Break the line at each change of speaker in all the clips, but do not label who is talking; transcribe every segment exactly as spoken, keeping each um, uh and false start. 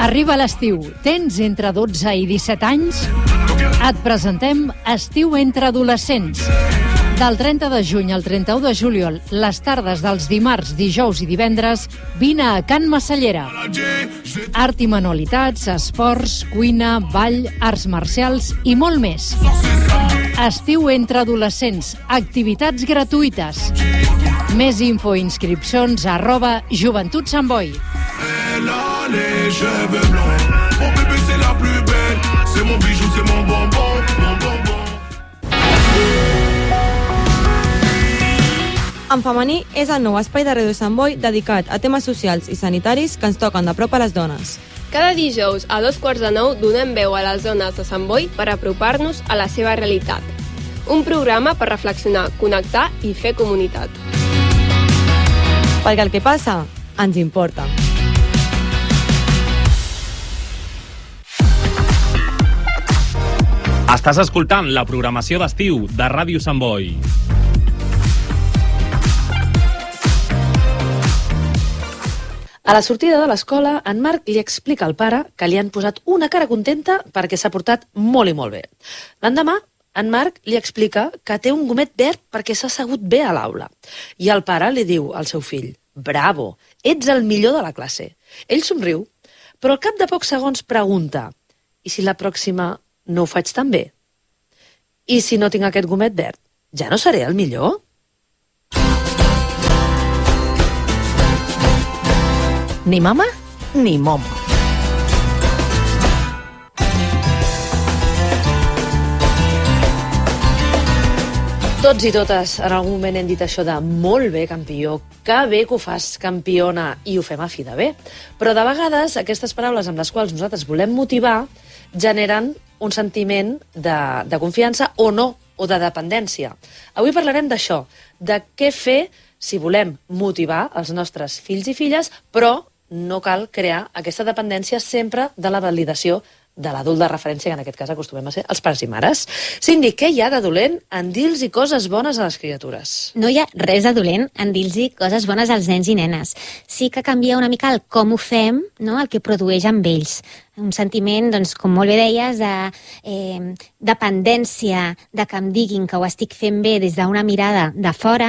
Arriba l'estiu. Tens entre dotze i disset anys? Et presentem Estiu entre adolescents. Del trenta de juny al trenta-u de juliol, les tardes dels dimarts, dijous i divendres, vine a Can Massallera. Art i manualitats, esports, cuina, ball, arts marcials i molt més. Estiu entre adolescents, activitats gratuïtes. Més info i inscripcions a arroba Joventut Sant Boi.
Les cheveux blancs, mon bébé c'est la plus belle, c'est mon bijou, c'est mon bonbon, mon bonbon.
En femení és el nou espai de Ràdio Sant Boi dedicat a temes socials i sanitaris que ens toquen de prop a les dones.
Cada dijous a dos quarts de nou donem veu a les dones de Sant Boi per apropar-nos a la seva realitat. Un programa per reflexionar, connectar i fer comunitat.
Perquè el que passa ens importa.
Estàs escoltant la programació d'estiu de Ràdio Sant Boi.
A la sortida de l'escola, en Marc li explica al pare que li han posat una cara contenta perquè s'ha portat molt i molt bé. L'endemà, en Marc li explica que té un gomet verd perquè s'ha assegut bé a l'aula. I el pare li diu al seu fill: «Bravo, ets el millor de la classe». Ell somriu, però al cap de pocs segons pregunta: «I si la pròxima no ho faig tan bé? I si no tinc aquest gomet verd, ja no seré el millor?»
Ni mama, ni momo.
Tots i totes en algun moment hem dit això de molt bé, campió, que bé que ho fas, campiona, i ho fem a fi de bé. Però de vegades aquestes paraules amb les quals nosaltres volem motivar generen un sentiment de, de confiança o no, o de dependència. Avui parlarem d'això, de què fer si volem motivar els nostres fills i filles, però no cal crear aquesta dependència sempre de la validació de l'adult de referència, que en aquest cas acostumem a ser els pares i mares. Cindy, què hi ha de dolent en dir-los coses bones a les criatures?
No hi ha res de dolent en dir-los coses bones als nens i nenes. Sí que canvia una mica el com ho fem, no? El que produeix amb ells. Un sentiment, doncs, com molt bé deies, de eh, dependència, de que em diguin que ho estic fent bé des d'una mirada de fora,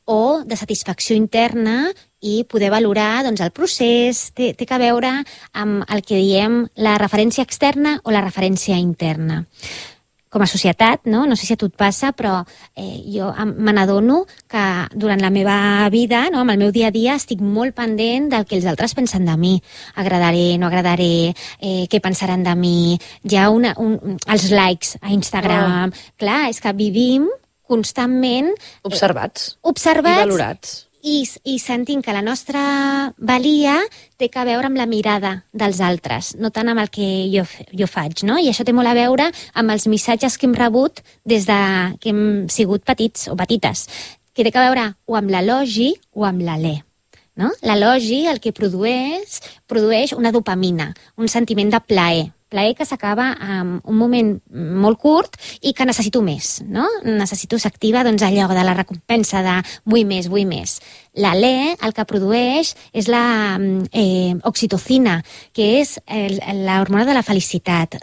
o de satisfacció interna i poder valorar, doncs, el procés. Té, té que veure amb el que diem la referència externa o la referència interna. Com a societat, no? No sé si a tu et passa, però eh, jo me n'adono que durant la meva vida, no, amb el meu dia a dia, estic molt pendent del que els altres pensen de mi. Agradaré, no agradaré, eh, què pensaran de mi. Hi ha una, un, els likes a Instagram. Oh. Clar, és que vivim constantment
observats,
eh, observats
i valorats.
I, i sentim que la nostra valia té que veure amb la mirada dels altres, no tant amb el que jo, jo faig, no? I això té molt a veure amb els missatges que hem rebut des de que hem sigut petits o petites, que té que veure o amb l'elogi o amb l'alè. No? L'elogi el que produeix, produeix una dopamina, un sentiment de plaer, plaer que s'acaba en un moment molt curt i que necessito més, no? Necessito, s'activa, doncs, allò de la recompensa de vull més, vull més. L'alè el que produeix és la eh, oxitocina, que és l'hormona de la felicitat.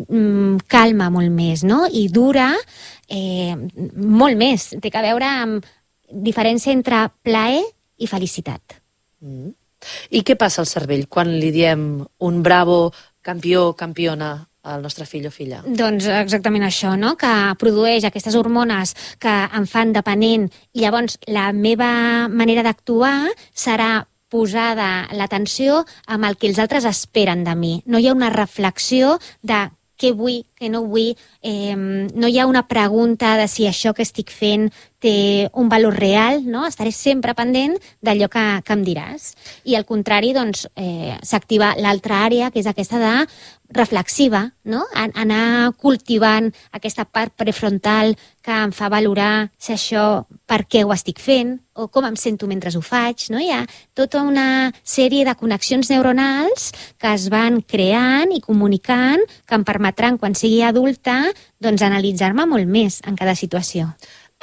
Calma molt més, no? I dura eh, molt més. Té que veure amb diferència entre plaer i felicitat.
Mm. I què passa al cervell quan li diem un bravo, campió, campiona al nostre fill o filla?
Doncs exactament això, no? Que produeix aquestes hormones que em fan dependent i llavors la meva manera d'actuar serà posada l'atenció amb el que els altres esperen de mi. No hi ha una reflexió de què vull, què no vull, eh, no hi ha una pregunta de si això que estic fent té un valor real, no? Estaré sempre pendent d'allò que, que em diràs. I al contrari, doncs, eh, s'activa l'altra àrea, que és aquesta de reflexiva, no? Anar cultivant aquesta part prefrontal que em fa valorar si això, per què ho estic fent, o com em sento mentre ho faig, no? Hi ha tota una sèrie de connexions neuronals que es van creant i comunicant que em permetran, quan sigui adulta, doncs analitzar-me molt més en cada situació.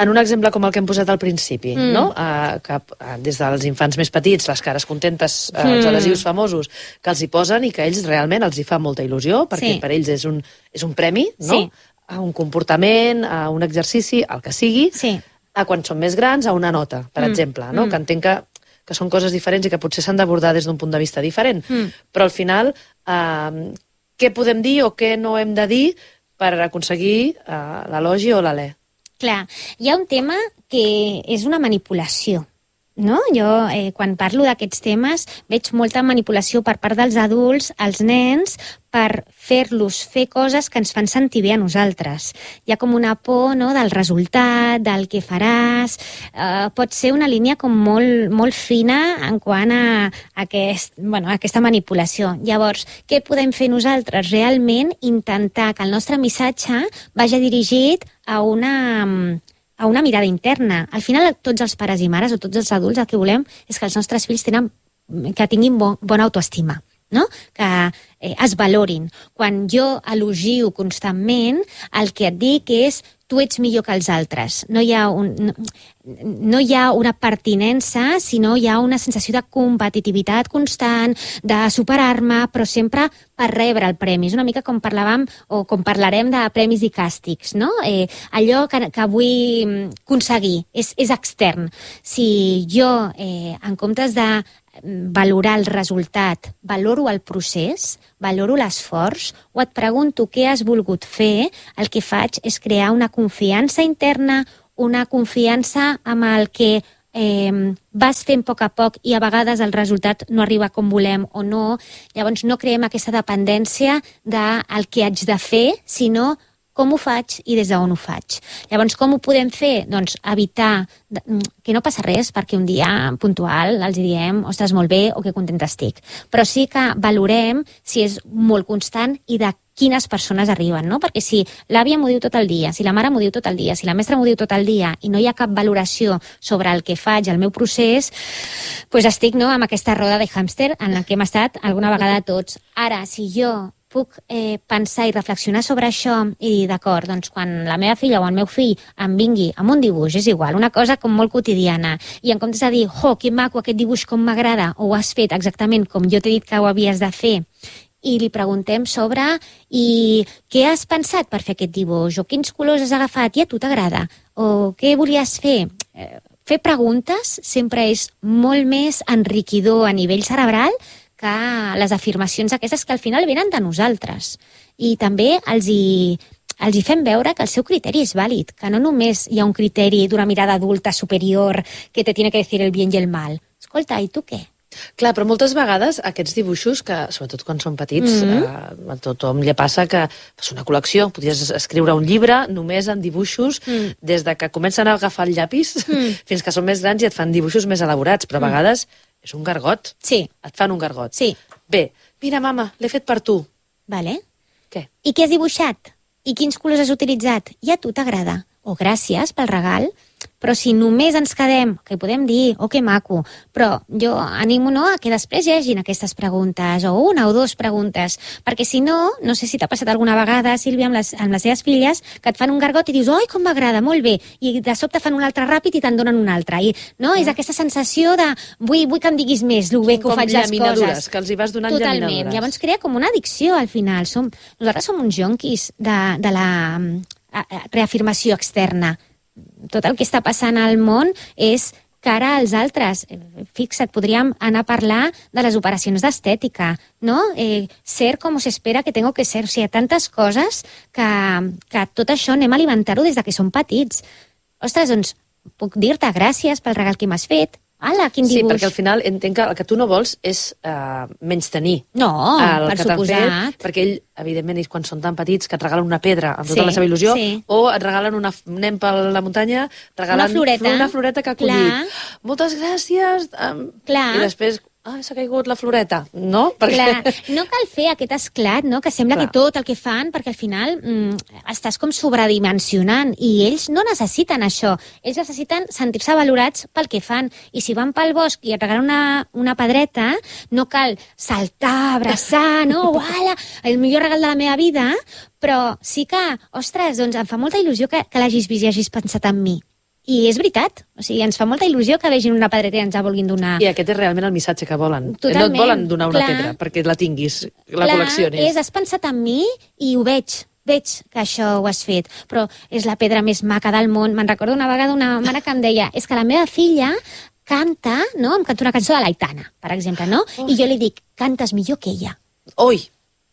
en un exemple com el que hem posat al principi, mm. no? Uh, que uh, des dels infants més petits, les cares contentes, uh, mm. els adhesius famosos que els hi posen i que ells realment els hi fa molta il·lusió, perquè sí. per ells és un, és un premi, no?
Sí.
A un comportament, a un exercici, el que sigui,
sí.
a quan són més grans, a una nota, per mm. exemple, no? Mm. Que entenc que, que són coses diferents i que potser s'han d'abordar des d'un punt de vista diferent. Mm. Però al final, uh, què podem dir o què no hem de dir per aconseguir uh, l'elogi o l'alè?
Clar, hi ha un tema que és una manipulació, no? Jo, eh, quan parlo d'aquests temes, veig molta manipulació per part dels adults, als nens, per fer-los fer coses que ens fan sentir bé a nosaltres. Hi ha com una por, no?, del resultat, del que faràs. Eh, pot ser una línia com molt, molt fina en quant a, aquest, bueno, a aquesta manipulació. Llavors, què podem fer nosaltres? Realment intentar que el nostre missatge vagi dirigit a una, a una mirada interna. Al final, tots els pares i mares o tots els adults el que volem és que els nostres fills tenen, que tinguin bon, bona autoestima, no? Que eh, es valorin. Quan jo elogio constantment, el que et dic és tu ets millor que els altres. No hi ha, un, no, no hi ha una pertinença, sinó hi ha una sensació de competitivitat constant, de superar-me, però sempre per rebre el premi. És una mica com parlàvem o com parlarem de premis i càstigs, no? Eh, allò que, que vull aconseguir és, és extern. Si jo, eh, en comptes de valorar el resultat, valoro el procés, valoro l'esforç, o et pregunto què has volgut fer, el que faig és crear una confiança interna, una confiança amb el que eh, vas fent a poc a poc i a vegades el resultat no arriba com volem o no. Llavors no creem aquesta dependència del que haig de fer, sinó com ho faig i des d'on ho faig. Llavors, com ho podem fer? Doncs evitar que no passa res perquè un dia puntual els diem ostres, molt bé, o que contenta estic. Però sí que valorem si és molt constant i de quines persones arriben, no? Perquè si l'àvia m'ho diu tot el dia, si la mare m'ho diu tot el dia, si la mestra m'ho diu tot el dia i no hi ha cap valoració sobre el que faig, el meu procés, doncs estic, no?, amb aquesta roda de hàmster en la que hem estat alguna vegada tots. Ara, si jo puc eh, pensar i reflexionar sobre això i d'acord, doncs quan la meva filla o el meu fill em vingui amb un dibuix, és igual, una cosa com molt quotidiana, i en comptes de dir, jo, que maco aquest dibuix, com m'agrada, o ho has fet exactament com jo t'he dit que ho havies de fer, i li preguntem sobre i què has pensat per fer aquest dibuix, o quins colors has agafat i a tu t'agrada, o què volies fer? Eh, fer preguntes sempre és molt més enriquidor a nivell cerebral que les afirmacions aquestes que al final venen de nosaltres. I també els hi, els hi fem veure que el seu criteri és vàlid, que no només hi ha un criteri d'una mirada adulta superior que te tiene que decir el bien i el mal. Escolta, i tu què?
Clar, però moltes vegades aquests dibuixos, que sobretot quan són petits, mm-hmm. eh, a tothom li passa que és una col·lecció, podries escriure un llibre només en dibuixos, mm. des de que comencen a agafar el llapis mm. fins que són més grans i et fan dibuixos més elaborats, però a vegades és un gargot.
Sí.
Et fan un gargot.
Sí.
Bé, mira, mama, l'he fet per tu.
Vale.
Què?
I què has dibuixat? I quins colors has utilitzat? I a tu t'agrada? O gràcies pel regal. Però si només ens quedem, que podem dir, oh, que maco, però jo animo, no, a que després hi hagin aquestes preguntes, o una o dues preguntes, perquè si no, no sé si t'ha passat alguna vegada, Sílvia, amb les, amb les teves filles, que et fan un gargot i dius, oi, com m'agrada, molt bé, i de sobte fan un altre ràpid i te'n donen un altre. I, no, és aquesta sensació de, vull, vull que em diguis més, el bé que ho faig les coses.
Que els hi vas donant
Totalment.
Llaminadures.
Llavors crea com una addicció, al final. Som, nosaltres som uns jonquis de, de la a, a, reafirmació externa. Tot el que està passant al món és cara als altres. Fixa't, podríem anar a parlar de les operacions d'estètica, no? Eh, ser com se espera que tengo que ser. O sigui, hi ha tantes coses que, que tot això anem a alimentar-ho des de que som petits. Ostres, doncs, puc dir-te gràcies pel regal que m'has fet. Ala, quin dibuix.
Sí, perquè al final entenc que el que tu no vols és uh, menys tenir.
No,
el
per
que
suposat.
Fet, perquè ell, evidentment, ells quan són tan petits que et regalen una pedra amb tota
sí,
la seva il·lusió,
sí.
o et regalen una... anem per la muntanya, et regalen
una floreta,
una floreta que ha collit. Moltes gràcies. Um,
Clar.
I després... ah, s'ha caigut la floreta, no? Perquè...
Clar, no cal fer aquest esclat, no? Que sembla Clar. Que tot el que fan, perquè al final mm, estàs com sobredimensionant i ells no necessiten això. Ells necessiten sentir-se valorats pel que fan. I si van pel bosc i et regalen una, una pedreta, no cal saltar, abraçar, no? Uala, el millor regal de la meva vida, però sí que, ostres, doncs em fa molta il·lusió que, que l'hagis vist i hagis pensat en mi. I és veritat, o sigui, ens fa molta il·lusió que vegin una pedretera i ens la vulguin donar.
I aquest és realment el missatge que volen.
Totalment,
no et volen donar una
clar.
pedra perquè la tinguis, la
Clar,
col·leccionis.
és, has pensat en mi i ho veig, veig que això ho has fet, però és la pedra més maca del món. Me'n recordo una vegada una mare que em deia és que la meva filla canta, no? Em canta una cançó de l'Aitana, per exemple, no? Oh. I jo li dic, cantes millor que ella.
Ui!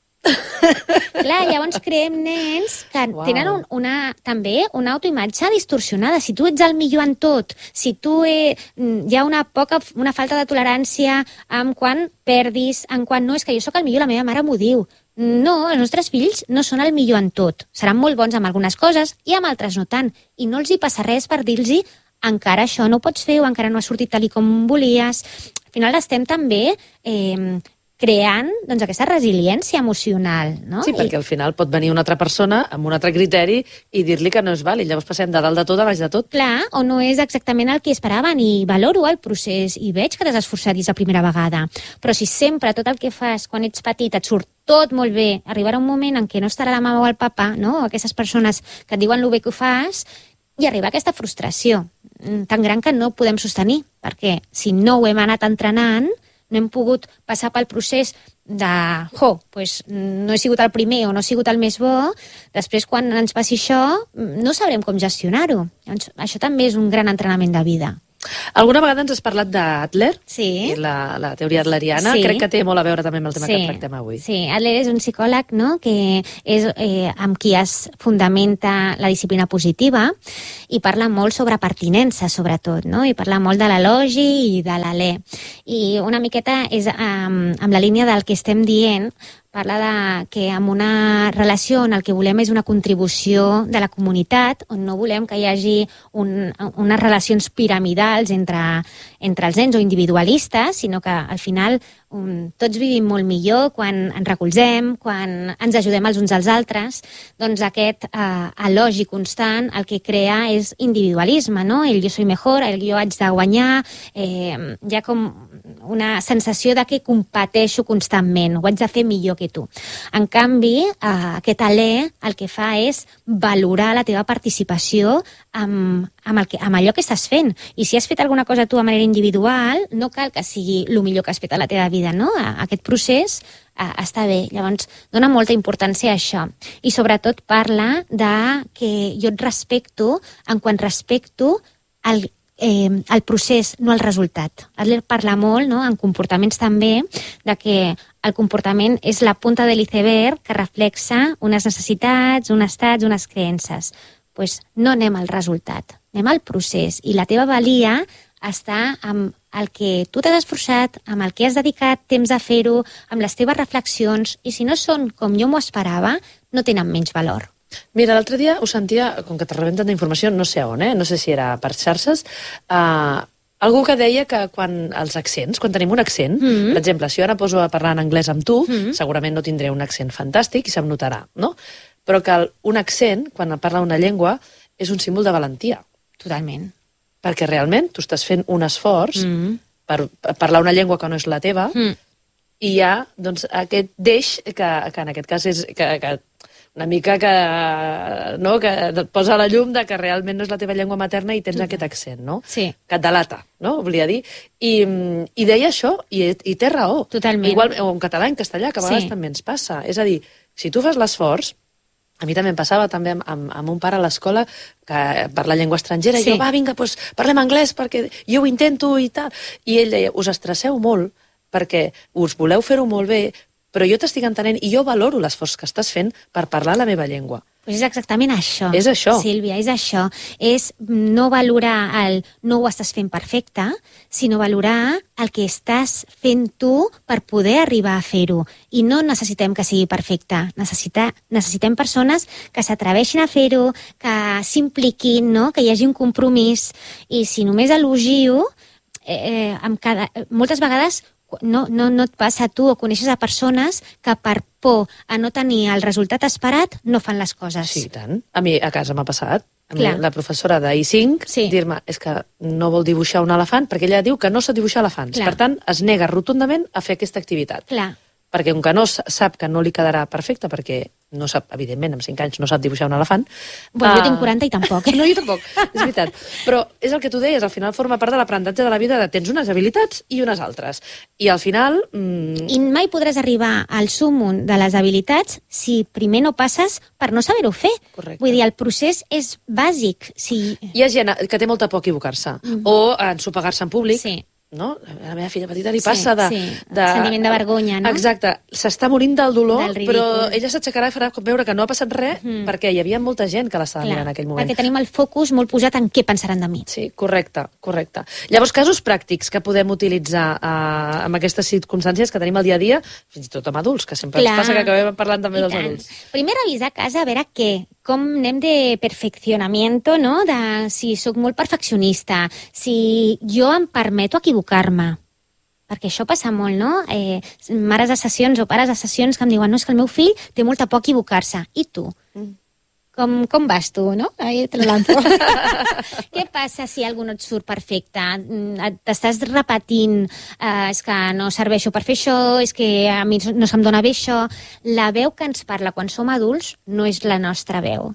Clar, llavors creem nens que
Uau.
tenen un, una, també una autoimatge distorsionada. Si tu ets el millor en tot, si tu he, hi ha una poca, una falta de tolerància en quan perdis, en quan no, és que jo sóc el millor, la meva mare m'ho diu. No, els nostres fills no són el millor en tot. Seran molt bons amb algunes coses i amb altres no tant. I no els hi passa res per dir-los encara això no ho pots fer o encara no ha sortit tal com volies. Al final estem també eh, creant doncs, aquesta resiliència emocional. No?
Sí, perquè
I...
al final pot venir una altra persona amb un altre criteri i dir-li que no és vàlid. Llavors passem de dalt de tot a baix de tot.
Clar, o no és exactament el que esperaven i valoro el procés i veig que t'has esforçat des de la primera vegada. Però si sempre tot el que fas quan ets petit et surt tot molt bé, arribarà un moment en què no estarà la mama o el papa, no? O aquestes persones que et diuen el bé que ho fas, i arriba aquesta frustració tan gran que no podem sostenir, perquè si no ho hem anat entrenant, no hem pogut passar pel procés de, jo, pues, no he sigut el primer o no he sigut el més bo, després quan ens passi això no sabrem com gestionar-ho. Llavors, això també és un gran entrenament de vida.
Alguna vegada ens has parlat d'Adler,
sí.
la, la teoria adleriana.
Sí.
Crec que té molt a veure també amb el tema
sí.
que tractem avui.
Sí, Adler és un psicòleg, no?, que és eh, amb qui es fundamenta la disciplina positiva i parla molt sobre pertinença, sobretot, no?, i parla molt de l'elogi i de l'alè. I una miqueta és amb, amb la línia del que estem dient, parla de que en una relació en el que volem és una contribució de la comunitat, on no volem que hi hagi un, unes relacions piramidals entre, entre els nens o individualistes, sinó que al final um, tots vivim molt millor quan ens recolzem, quan ens ajudem els uns als altres. Doncs aquest eh, elogi constant el que crea és individualisme, no? El jo soy mejor, el jo haig de guanyar, eh, hi ha com una sensació de que competeixo constantment, ho haig de fer millor que tu. En canvi, eh, aquest alè el que fa és valorar la teva participació amb, amb, el que, amb allò que estàs fent. I si has fet alguna cosa tu de manera individual, no cal que sigui el millor que has fet a la teva vida, no? Aquest procés eh, està bé. Llavors, dona molta importància a això. I sobretot parla de que jo et respecto en quan respecto el Eh, el procés, no el resultat. Adler parla molt, no?, en comportaments també, de que el comportament és la punta de l'iceberg que reflexa unes necessitats, uns estats, unes creences. Pues no anem al resultat, anem al procés. I la teva valia està amb el que tu t'has esforçat, amb el que has dedicat temps a fer-ho, amb les teves reflexions, i si no són com jo m'ho esperava, no tenen menys valor.
Mira, l'altre dia ho sentia, com que te rebenten d'informació, no sé on, eh? No sé si era per xarxes, uh, algú que deia que quan els accents, quan tenim un accent, mm-hmm. per exemple, si jo ara poso a parlar en anglès amb tu, mm-hmm. segurament no tindré un accent fantàstic i se'm notarà, no? Però que el, un accent, quan parla una llengua, és un símbol de valentia.
Totalment.
Perquè realment tu estàs fent un esforç mm-hmm. per parlar una llengua que no és la teva, mm. i hi ha, doncs, aquest deix que, que en aquest cas és... Que, que una mica que, no, que et posa la llum de que realment no és la teva llengua materna i tens mm. aquest accent, no?
Sí.
Que et delata, no? Volia dir. I, i deia això, i, i té raó.
Totalment.
Igual, o en català, en castellà, que a vegades sí. també ens passa. És a dir, si tu fas l'esforç, a mi també em passava també amb, amb, amb un pare a l'escola que parla llengua estrangera, sí. i jo, va, vinga, doncs parlem anglès perquè jo ho intento i tal. I ell deia, us estresseu molt perquè us voleu fer-ho molt bé, però jo t'estic entenent i jo valoro l'esforç que estàs fent per parlar la meva llengua.
Pues és exactament això.
És això.
Sílvia, és això. És no valorar el no ho estàs fent perfecte, sinó valorar el que estàs fent tu per poder arribar a fer-ho. I no necessitem que sigui perfecte. Necessita, necessitem persones que s'atreveixin a fer-ho, que s'impliquin, no? Que hi hagi un compromís. I si només elogio, eh, amb cada, moltes vegades no, no, no et passa a tu o coneixes a persones que per por a no tenir el resultat esperat no fan les coses.
Sí, tant. A mi a casa m'ha passat. A mi,
Clar.
la professora d'I cinc sí. dir-me, és que no vol dibuixar un elefant, perquè ella diu que no sap dibuixar elefants. Clar. Per tant, es nega rotundament a fer aquesta activitat.
Clar.
Perquè com que no sap que no li quedarà perfecte, perquè no sap, evidentment, amb cinc anys no sap dibuixar un elefant.
Bueno,
uh,
jo tinc quaranta i tampoc.
No, jo tampoc, és veritat. Però és el que tu deies, al final forma part de l'aprenentatge de la vida, de tens unes habilitats i unes altres. I al final... Mm...
I mai podràs arribar al súmmum de les habilitats si primer no passes per no saber-ho fer.
Correcte.
Vull dir, el procés és bàsic. Si...
Hi ha gent que té molta por a equivocar-se, mm-hmm. o a ensopegar-se en públic.
Sí.
No? A la meva filla petita li passa
sí,
de,
sí.
de...
sentiment de vergonya, no?
Exacte. S'està morint del dolor,
del ridícul.
però ella s'aixecarà i farà veure que no ha passat res, mm. perquè hi havia molta gent que l'estava mirant en aquell moment.
Perquè tenim el focus molt posat en què pensaran de mi.
Sí, correcte, correcte. Llavors, casos pràctics que podem utilitzar eh, amb aquestes circumstàncies que tenim al dia a dia, fins i tot amb adults, que sempre
Clar.
ens passa que acabem parlant també
I
dels
tant.
adults.
Primer revisar a casa a veure què, com anem de perfeccionamiento, no? De si sóc molt perfeccionista, si jo em permeto equivocar-me. Perquè això passa molt, no? Eh, mares de sessions o pares de sessions que em diuen no, és que el meu fill té molta por a equivocar-se. I tu? Mm. Com, com vas tu, no? Ahí te lo lanzo. Què passa si algú no et surt perfecte? T'estàs repetint, eh, és que no serveixo per fer això, és que a mi no se'm dona bé això. La veu que ens parla quan som adults no és la nostra veu.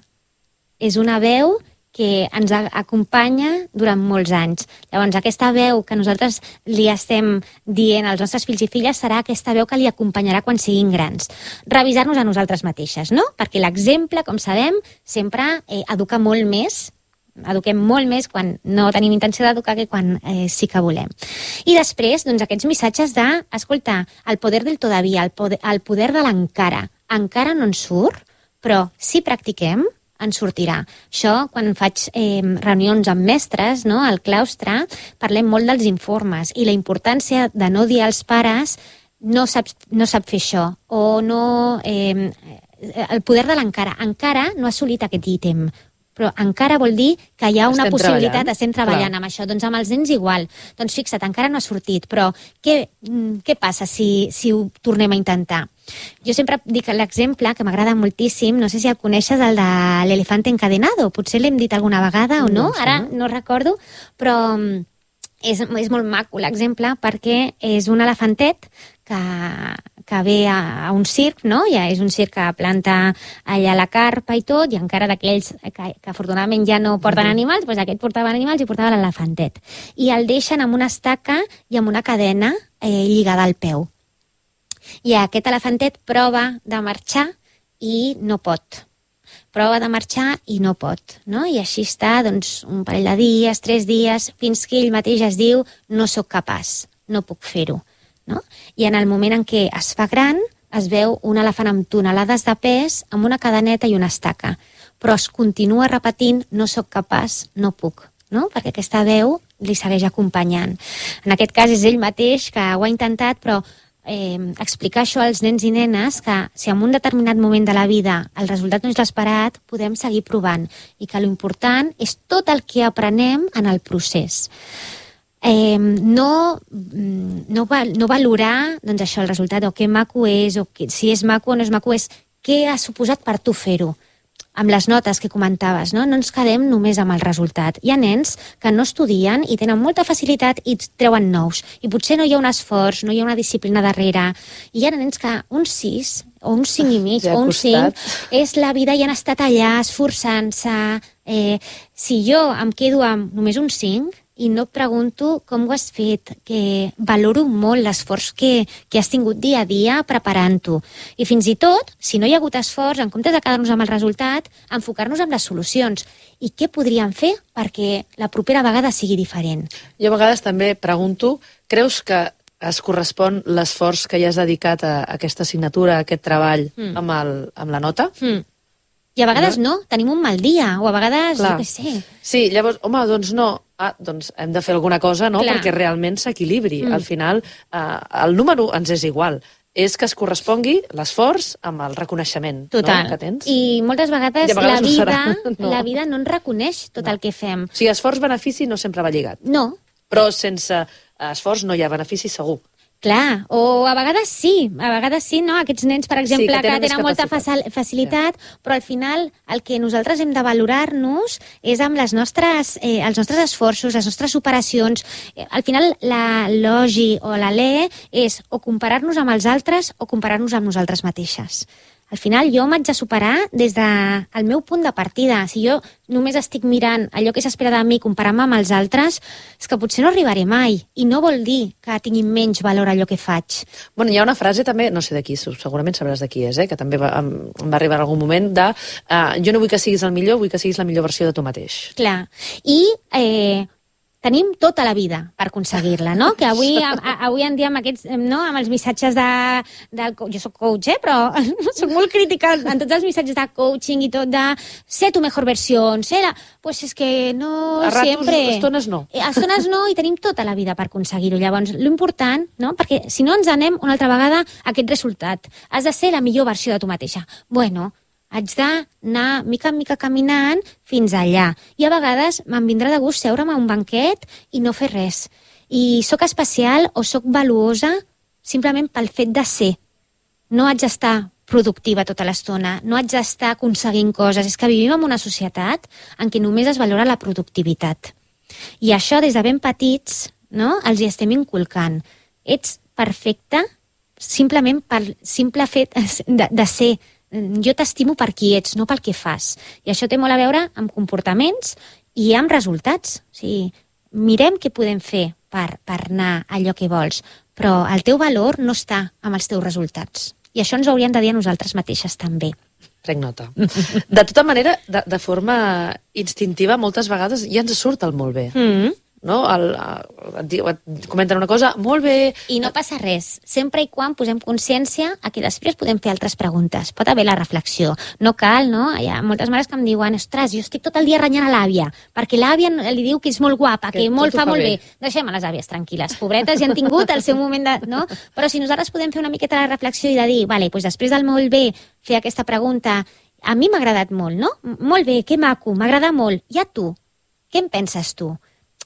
És una veu que ens acompanya durant molts anys. Llavors, aquesta veu que nosaltres li estem dient als nostres fills i filles serà aquesta veu que li acompanyarà quan siguin grans. Revisar-nos a nosaltres mateixes, no? Perquè l'exemple, com sabem, sempre eh, educa molt més, eduquem molt més quan no tenim intenció d'educar que quan eh, sí que volem. I després, doncs, aquests missatges de, escolta, el poder del todavía, el poder, el poder de l'encara. Encara no ens surt, però si practiquem, ens sortirà. Això, quan faig eh, reunions amb mestres, no, al claustre, parlem molt dels informes i la importància de no dir als pares no sap, no sap fer això, o no... Eh, el poder de l'encara. Encara no ha assolit aquest ítem, però encara vol dir que hi ha una
estem
possibilitat,
treballant.
estem treballant
Clar.
amb això. Doncs amb els nens igual. Doncs fixa't, encara no ha sortit, però què, què passa si, si ho tornem a intentar? Jo sempre dic l'exemple, que m'agrada moltíssim, no sé si el coneixes, el de l'elefante encadenado. Potser l'hem dit alguna vegada o no,
no
ara no recordo, però és, és molt maco l'exemple perquè és un elefantet que, que ve a, a un circ, no? Ja és un circ que planta allà la carpa i tot, i encara d'aquells que, que afortunadament ja no porten animals, doncs aquest portava animals i portava l'elefantet. I el deixen amb una estaca i amb una cadena eh, lligada al peu. I aquest elefantet prova de marxar i no pot. Prova de marxar i no pot, no? I així està, doncs, un parell de dies, tres dies, fins que ell mateix es diu no sóc capaç, no puc fer-ho, no? I en el moment en què es fa gran, es veu un elefant amb tonelades de pes, amb una cadeneta i una estaca, però es continua repetint no sóc capaç, no puc, no? Perquè aquesta veu li segueix acompanyant. En aquest cas és ell mateix que ho ha intentat, però Eh, explicar això als nens i nenes, que si en un determinat moment de la vida el resultat no és l'esperat, podem seguir provant i que l'important és tot el que aprenem en el procés. Eh, no, no, no valorar doncs això, el resultat, o què maco és, o que, si és maco o no és maco, és què ha suposat per tu fer-ho. Amb les notes que comentaves, no? No ens quedem només amb el resultat. Hi ha nens que no estudien i tenen molta facilitat i treuen nous. I potser no hi ha un esforç, no hi ha una disciplina darrere. I hi ha nens que un sis o un cinc i mig
ja
o un cinc és la vida i han estat allà esforçant-se. Eh, si jo em quedo amb només un cinc i no et pregunto com ho has fet, que valoro molt l'esforç que, que has tingut dia a dia preparant-ho. I fins i tot, si no hi ha hagut esforç, en comptes de quedar-nos amb el resultat, enfocar-nos en les solucions. I què podríem fer perquè la propera vegada sigui diferent?
Jo a vegades també pregunto, creus que es correspon l'esforç que hi has dedicat a aquesta assignatura, a aquest treball, mm. amb, el, amb la nota?
Mm. I a vegades no? no, tenim un mal dia, o a vegades,
Clar.
jo què sé.
Sí, llavors, home, doncs no, ah, doncs hem de fer alguna cosa, no?,
Clar.
perquè realment s'equilibri.
Mm.
Al final, eh, el número ens és igual. És que es correspongui l'esforç amb el reconeixement.
Total.
No?, que tens.
I moltes vegades,
I a vegades
la,
no
vida,
serà. No.
la vida no ens reconeix tot
No.
el que fem.
O sigui, esforç-benefici no sempre va lligat.
No,
Però sense esforç no hi ha benefici segur.
clar, o a vegades sí, a vegades sí, no? Aquests nens, per exemple,
que
que
tenen
tenen,
més
molta
capacitat.
facil facilitat, yeah. però al final el que nosaltres hem de valorar-nos és amb les nostres, eh, els nostres esforços, les nostres superacions. Eh, al final la logi o la le és o comparar-nos amb els altres o comparar-nos amb nosaltres mateixes. Al final jo m'haig de superar des del meu punt de partida. Si jo només estic mirant allò que s'espera de mi comparant-me amb els altres, és que potser no arribaré mai. I no vol dir que tingui menys valor allò que faig.
Bueno, hi ha una frase també, no sé de qui, segurament sabràs de qui és, eh? que també va, em, em va arribar en algun moment de uh, jo no vull que siguis el millor, vull que siguis la millor versió de tu mateix.
Clar. I eh, tenim tota la vida per aconseguir-la, no? Que avui, a, a, avui en dia amb aquests, no? amb els missatges de... Del, jo soc coach, eh? Però soc molt crítica en tots els missatges de coaching i tot de ser tu mejor versió, ser la... Pues és que no
a ratos,
sempre...
A estones no.
A estones no, i tenim tota la vida per aconseguir-ho. Llavors, l'important, no? Perquè si no ens anem una altra vegada a aquest resultat. Has de ser la millor versió de tu mateixa. Bueno, haig d'anar mica en mica caminant fins allà. I a vegades me'n vindrà de gust seure'm a un banquet i no fer res. I sóc especial o sóc valuosa simplement pel fet de ser. No haig d'estar productiva tota l'estona, no haig d'estar aconseguint coses. És que vivim en una societat en què només es valora la productivitat. I això, des de ben petits, no? Els hi estem inculcant. Ets perfecte simplement pel simple fet de, de ser. Jo t'estimo per qui ets, no pel que fas. I això té molt a veure amb comportaments i amb resultats. O sigui, mirem què podem fer per, per anar a allò que vols, però el teu valor no està amb els teus resultats. I això ens ho hauríem de dir a nosaltres mateixes també.
Prenc nota. De tota manera, de, de forma instintiva, moltes vegades ja ens surt el molt bé.
Mm.
No? El, el, et comenten una cosa, molt bé...
I no passa res, sempre i quan posem consciència a que després podem fer altres preguntes. Pot haver la reflexió. No cal, no? Hi ha moltes mares que em diuen, ostres, jo estic tot el dia renyant a l'àvia, perquè l'àvia li diu que és molt guapa, que, que molt fa molt bé. bé. Deixem a les àvies tranquil·les, pobretes, ja han tingut el seu moment de... No? Però si nosaltres podem fer una miqueta la reflexió i de dir, vale, doncs després del molt bé, fer aquesta pregunta, a mi m'ha agradat molt, no? Molt bé, que maco, m'agrada molt. I a tu? Què en penses tu?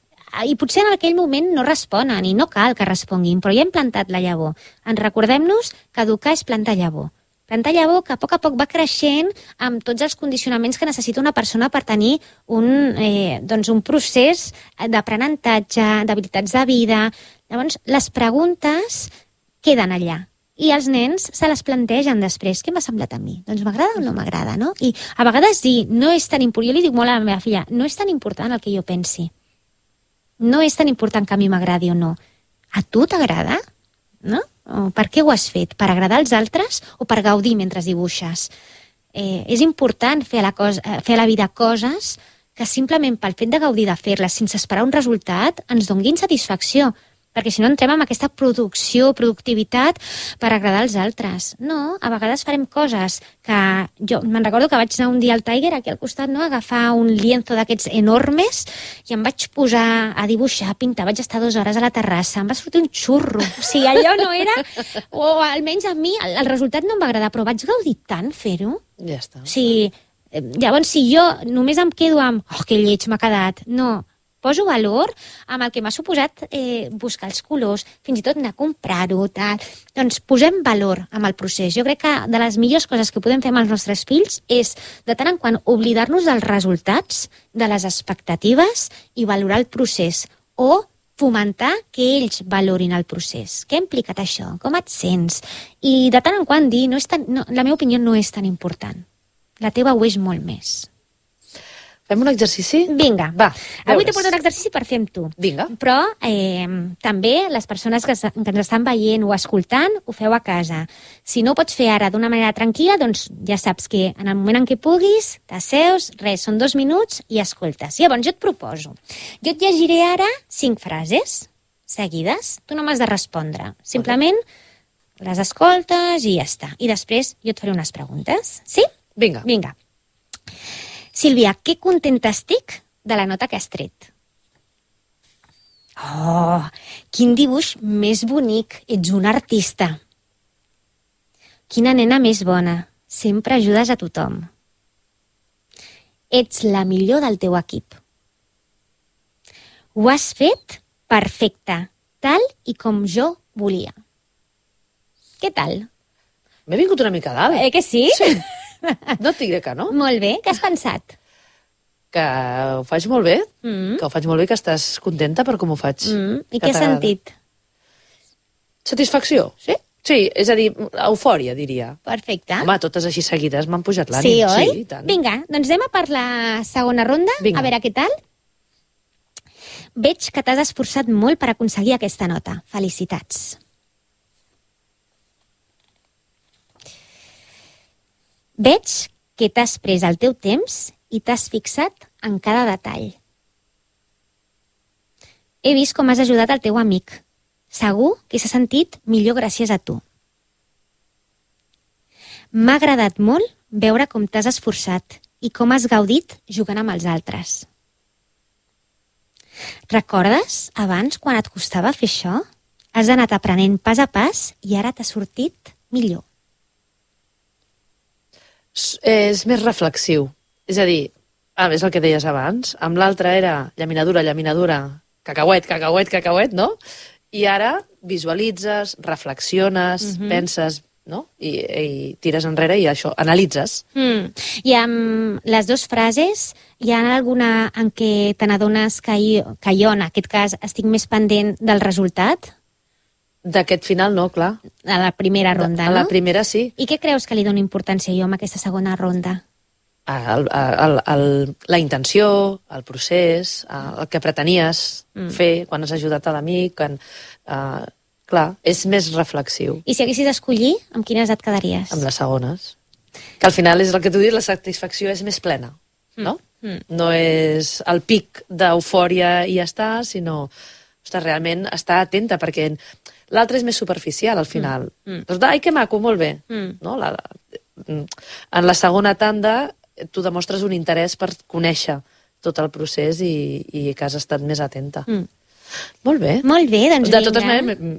I potser en aquell moment no responen i no cal que responguin, però ja hem plantat la llavor. Ens recordem-nos que educar és plantar llavor. Plantar llavor que a poc a poc va creixent amb tots els condicionaments que necessita una persona per tenir un, eh, doncs un procés d'aprenentatge, d'habilitats de vida. Llavors, les preguntes queden allà. I els nens se les plantegen després. Què m'ha semblat a mi? Doncs m'agrada o no m'agrada, no? I a vegades dir, no és tan important, jo li dic molt a la meva filla, no és tan important el que jo pensi. No és tan important que a mi m'agradi o no. A tu t'agrada? No? O per què ho has fet? Per agradar als altres o per gaudir mentre dibuixes? Eh, és important fer a, la cosa, fer a la vida coses que simplement pel fet de gaudir de fer-les sense esperar un resultat ens donguin satisfacció. Perquè si no entrem en aquesta producció, productivitat per agradar als altres. No, a vegades farem coses que... Jo me'n recordo que vaig anar un dia al Tiger, aquí al costat, no?, a agafar un lienzo d'aquests enormes i em vaig posar a dibuixar, a pintar, vaig estar dues hores a la terrassa, em va sortir un xurro. O sigui, allò no era... O almenys a mi el, el resultat no em va agradar, però vaig gaudir tant fer-ho.
Ja està.
O sigui, llavors si jo només em quedo amb... Oh, que lleig m'ha quedat. No, poso valor amb el que m'ha suposat eh, buscar els colors, fins i tot anar a comprar-ho, tal. Doncs posem valor amb el procés. Jo crec que de les millors coses que podem fer amb els nostres fills és, de tant en quant, oblidar-nos dels resultats, de les expectatives i valorar el procés. O fomentar que ells valorin el procés. Què ha implicat això? Com et sents? I de tant en quant dir, no és tan, no, la meva opinió no és tan important. La teva ho és molt més.
Fem un exercici?
Vinga,
va.
Avui t'he portat un exercici per fer amb tu.
Vinga.
Però eh, també les persones que, que ens estan veient o escoltant ho feu a casa. Si no ho pots fer ara d'una manera tranquil·la, doncs ja saps que en el moment en què puguis, t'asseus, res, són dos minuts i escoltes. Llavors jo et proposo. Jo et llegiré ara cinc frases seguides. Tu no m'has de respondre. Simplement les escoltes i ja està. I després jo et faré unes preguntes. Sí?
Vinga.
Vinga. Sílvia, que contenta estic de la nota que has tret. Oh, quin dibuix més bonic. Ets una artista. Quina nena més bona. Sempre ajudes a tothom. Ets la millor del teu equip. Ho has fet perfecte, tal i com jo volia. Què tal?
M'he vingut una mica dalt.
Eh que sí?
Sí. No et diré que no.
Molt bé, què has pensat?
Que ho faig molt bé,
Mm.
que ho faig molt bé, que estàs contenta per com ho faig.
Mm. I
Que
què has
t'agrada.
sentit?
Satisfacció, sí. Sí, és a dir, eufòria, diria.
Perfecte.
Home, totes així seguides m'han pujat l'ànim.
Sí, oi?
Sí, i tant.
Vinga, doncs anem a per la segona ronda,
Vinga.
a veure què tal. Veig que t'has esforçat molt per aconseguir aquesta nota. Felicitats. Veig que t'has pres el teu temps i t'has fixat en cada detall. He vist com has ajudat el teu amic. Segur que s'ha sentit millor gràcies a tu. M'ha agradat molt veure com t'has esforçat i com has gaudit jugant amb els altres. Recordes abans quan et costava fer això? Has anat aprenent pas a pas i ara t'ha sortit millor.
És més reflexiu. És a dir, ah, és el que deies abans, amb l'altre era llaminadura, llaminadura, cacauet, cacauet, cacauet, no? I ara visualitzes, reflexiones, mm-hmm. penses, no? I, i tires enrere i això, analitzes.
Mm. I amb les dues frases, hi ha alguna en què te n'adones que, jo, que jo, en aquest cas, estic més pendent del resultat?
D'aquest final no, clar.
A la primera ronda,
a
no?
A la primera sí.
I què creus que li dona importància jo amb aquesta segona ronda?
El, el, el, la intenció, el procés, el que pretenies mm. fer quan has ajudat a l'amic, quan, uh, clar, és més reflexiu.
I si haguessis d'escollir, amb quines et quedaries?
Amb les segones. Que al final és el que tu dius, la satisfacció és més plena, mm. no? Mm. No és el pic d'eufòria i ja està, sinó ostres, realment estar atenta, perquè l'altre és més superficial al final. Mm. Doncs, ai, que maco, molt bé. Mm. No? La, en la segona tanda tu demostres un interès per conèixer tot el procés i, i que has estat més atenta. Mm. Molt bé.
Molt bé, doncs
De
vinga.
totes maneres,